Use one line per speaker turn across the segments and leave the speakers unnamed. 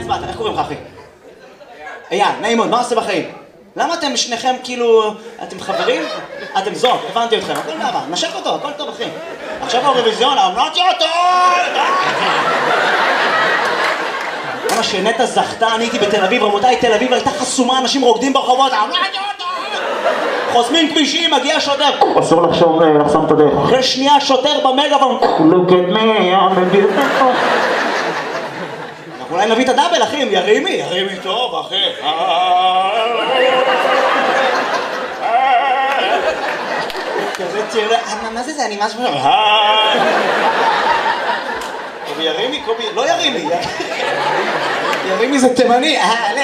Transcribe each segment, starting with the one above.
הצבעת? איך קוראים לך אחי? אייל, נעים מאוד, מה עושה בחיים? למה אתם שניכם כאילו, אתם חברים? אתם זוג, הבנתי אתכם, הכל מעבר, נשק אותו, הכל טוב אחי. עכשיו האירוויזיון, אמרתי אותו! למה שנטע זכתה, אני הייתי בתל אביב, רבותיי, תל אביב הייתה חסומה, אנשים רוקדים ברחובות, אמרתי אותו! חוסמים כבישים, מגיע שוטר, אסור לחסום את הדרך. אחרי שנייה שוטר במגאפון, look at me, I'm a beautiful. אנחנו אולי נביא את הדאבל אחי, ירימי טוב אחי. כזה צעיר, מה זה אני משהו? קובי ירימי, קובי, לא ירימי. ירימי זה תימני.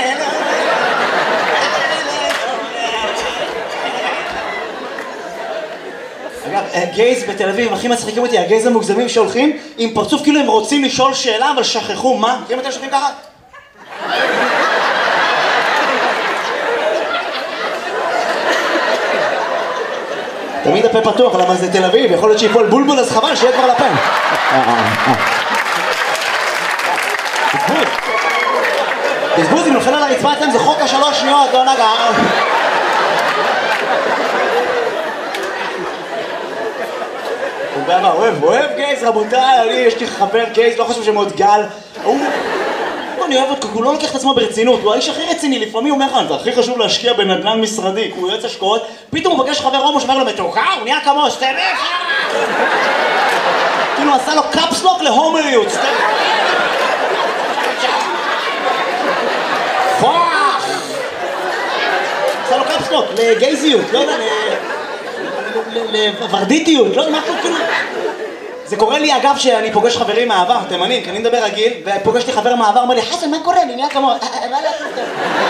אגב, גייז בתל אביב, הכי מצחיקים אותי, הגייז המוגזמים שהולכים עם פרצוף כאילו הם רוצים לשאול שאלה, אבל שכחו, מה? מכירים אתם שולחים ככה? תמיד הפה פתוח, למה זה תל אביב, יכול להיות שיפול בולבול, אז חבל שיהיה כבר לפה. בזבוז, אם נופל על הרצפה אצלם, זה חוק ה3 שניות, לא נגע. הוא בא, אוהב גייז, רבותיי, יש לי חבר גייז, לא חושב שמאוד גל. אני אוהב אותו, הוא לא לוקח את עצמו ברצינות, הוא האיש הכי רציני, לפעמים הוא אומר לך, זה הכי חשוב להשקיע בנדל"ן משרדי, הוא יועץ השקעות, פתאום הוא פגש חבר הומו שאומר לו, מתוקה, הוא נהיה כמו סטמף! כאילו עשה לו קאפסלוק להומריות, סטמף! פוח! עשה לו קאפסלוק לגייזיות, לא יודע, לוורדיטיות, לא יודע, משהו כאילו... זה קורה לי אגב שאני פוגש חברים מהעבר, תימנים, כי אני מדבר רגיל, ופוגשתי חבר מהעבר, אומר לי, חסן, מה קורה? אני נהיה כמו... מה לעשות טוב?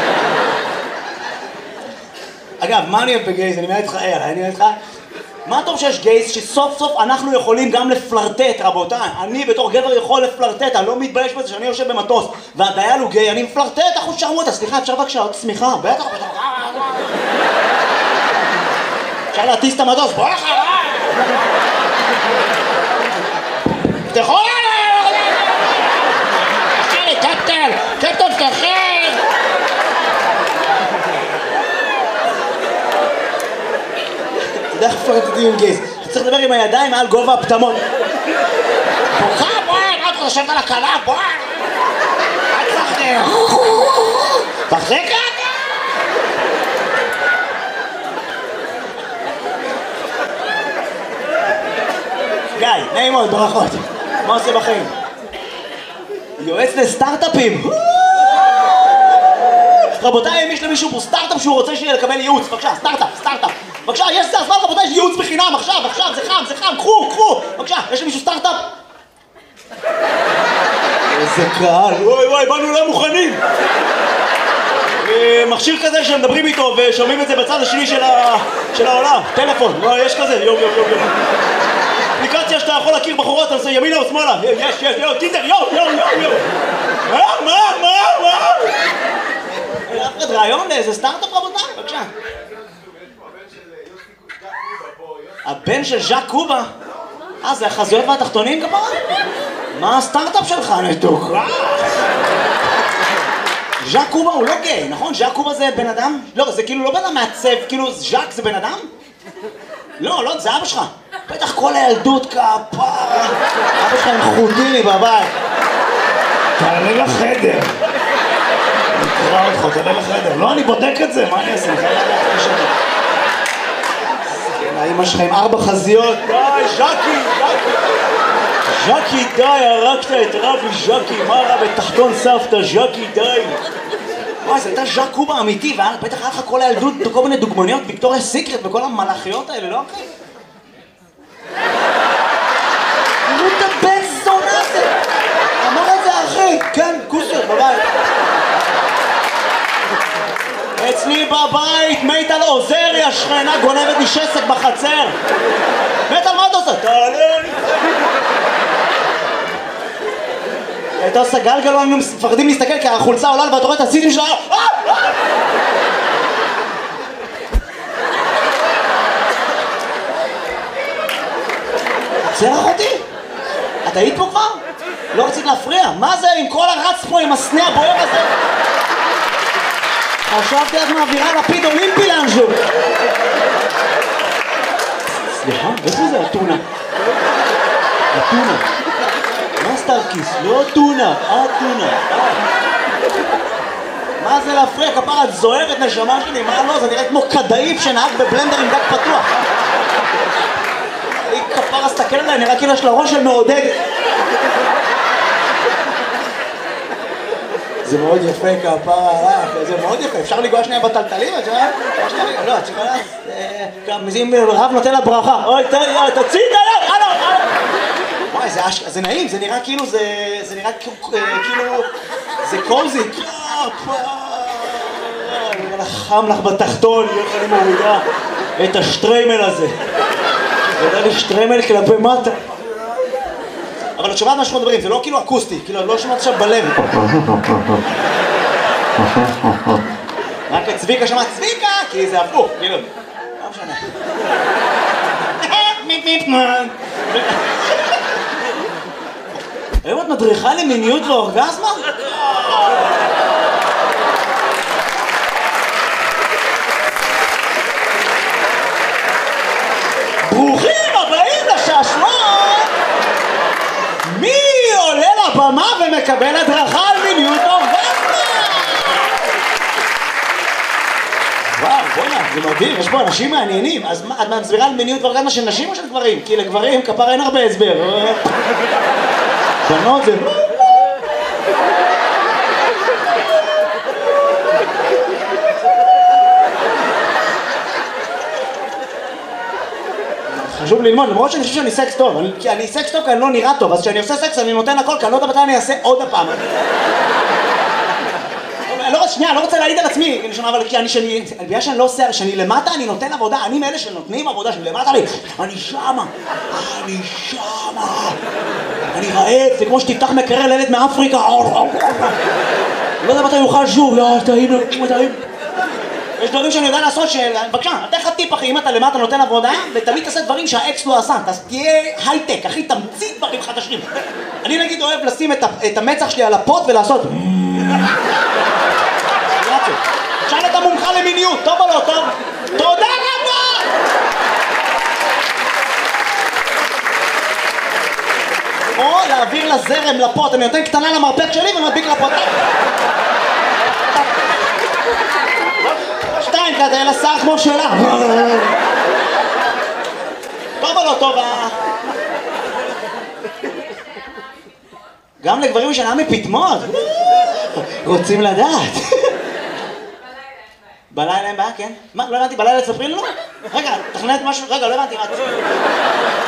אגב, מה אני אוהב בגייז? אני אומר איתך, אני אומר איתך, מה טוב שיש גייז שסוף סוף אנחנו יכולים גם לפלרטט, רבותיי. אני בתור גבר יכול לפלרטט, אני לא מתבייש בזה שאני יושב במטוס, והדייל הוא גיי, אני מפלרטט, אחוז שרמוטה, סליחה, אפשר בבקשה עוד סמיכה, בטח, אפשר להטיס את המטוס, בוא אחריי! תחול עליי! קפטן, תחל! אתה יודע איך פלרטטים עם גייז, אתה צריך לדבר עם הידיים מעל גובה הפטמון. בוכה, בואי, מה אתה חושבת על הקלה, בואי! אל תחזק את! גיא, נעים מאוד, ברכות. מה עושה בחיים? יועץ לסטארט-אפים. רבותיי, אם יש למישהו פה סטארט-אפ שהוא רוצה לקבל ייעוץ, בבקשה, סטארט-אפ. בבקשה, יש סטארט-אפ, רבותיי, יש ייעוץ בחינם, עכשיו, זה חם, קחו. בבקשה, יש למישהו סטארט-אפ? איזה קהל, וואי, באנו לא מוכנים. מכשיר כזה שמדברים איתו ושומעים את זה בצד השני של העולם. טלפון, יש כזה, יום. אפליקציה שאתה יכול להכיר בחורות, אתה עושה ימינה או שמאלה. יש, טינדר, יום. מה? אף אחד רעיון לאיזה סטארט-אפ רבותיי, בבקשה. הבן של ז'אק קובה? זה החזיות והתחתונים כפרה? מה הסטארט-אפ שלך נתוק? ז'אק קובה הוא לא גיי, נכון? ז'אק קובה זה בן אדם? לא, זה כאילו לא בן אדם מעצב, כאילו ז'אק זה בן אדם? לא, זה אבא שלך. בטח כל הילדות כפרה. אבא שלך עם חוטיני בבית. תעלה לחדר. נקרא אותך, תעלה לחדר. לא, אני בודק את זה, מה אני אעשה? האמא שלך עם 4 חזיות. די, ז'קי, די, הרגת את רבי ז'קי. מה רע בתחתון סבתא, ז'קי, די. וואי, זה הייתה ז'אק קובה אמיתי, ובטח היה לך כל הילדות כל מיני דוגמניות, ויקטוריה סיקרט וכל המלאכיות האלה, לא אחי? תראו את הבן זונה הזה! אמר את זה אחי! כן, כוסיות בבית. אצלי בבית, מיטל עוזריה, שכנה גונבת לי שסק בחצר. מיטל, מה אתה עושה? תעלה לי! הייתה עושה גלגל, היינו מפחדים להסתכל כי החולצה עולה ואתה רואה את הסיטים שלה. צרח אותי? את היית פה כבר? לא רצית להפריע? מה זה עם כל הרץ פה עם הסנה הבוער הזה? חשבתי את מעבירה לפיד אולימפי לאנשהו. סליחה, איפה זה הטונה? הטונה. מה סטארקיס? לא טונה, הטונה. מה זה להפריע? כפרה, את זוהרת נשמה שלי, מה לא? זה נראה כמו קדאיף שנהג בבלנדר עם דק פתוח. כפרה, סתכל עליי, נראה כאילו יש לה ראש של מעודד. זה מאוד יפה, כפרה, זה מאוד יפה. אפשר לגוע שנייה בטלטלים? לא, את שומעת? אם רב נותן לה ברכה. אוי, תוציא את היד! הלו! וואי, זה נעים, זה נראה כאילו, זה נראה כאילו, זה קוזי. אבל חם לך בתחתון, איך אני מורידה את השטריימל הזה. זה לי שטריימל כלפי מטה. אבל את שומעת מה שאנחנו מדברים, זה לא כאילו אקוסטי, כאילו לא שומעת עכשיו בלב. רק את צביקה שמעת צביקה, כי זה הפוך, כאילו. לא משנה. היום את מדריכה למיניות ואורגזמה? ברוכים הבאים לשעשועון! מי עולה לבמה ומקבל הדרכה על מיניות ואורגזמה? וואו, בוא'נה, זה מדהים, יש פה אנשים מעניינים. אז את מסבירה על מיניות ואורגזמה של נשים או של גברים? כי לגברים כפר אין הרבה הסבר. בנות זה... חשוב ללמוד, למרות שאני חושב שאני סקס טוב. כי אני סקס טוב כי אני לא נראה טוב, אז כשאני עושה סקס אני נותן הכל, כי אני לא יודע מתי אני אעשה עוד הפעם. שנייה, אני לא רוצה להעיד על עצמי, אבל בגלל שאני לא עושה, שאני למטה אני נותן עבודה, אני מאלה שנותנים עבודה, שאני למטה לי, אני שמה, אני רעב, זה כמו שתפתח מקרר לילד מאפריקה, לא יודע מתי יוכל שוב, לא, טעים. יש דברים שאני יודע לעשות בבקשה, נתן לך טיפ אחי, אם אתה למטה נותן עבודה, ותמיד תעשה דברים שהאקס לא עשה, תהיה הייטק, אחי, תמציא דברים חדשים. אני נגיד אוהב לשים את המצח שלי על הפוט ולעשות שאל את המומחה למיניות, טוב או לא טוב? תודה רבה! או להעביר לזרם לפוט, אני נותן קטנה למרפק שלי ומדביק לפוט. שתיים כזה, אלא שר כמו שלה. טוב או לא טוב? גם לגברים משנה מפתמות. רוצים לדעת. בלילה אין בעיה, כן? מה? לא הבנתי, בלילה תספרי לנו? רגע, תכננת משהו? רגע, לא הבנתי מה...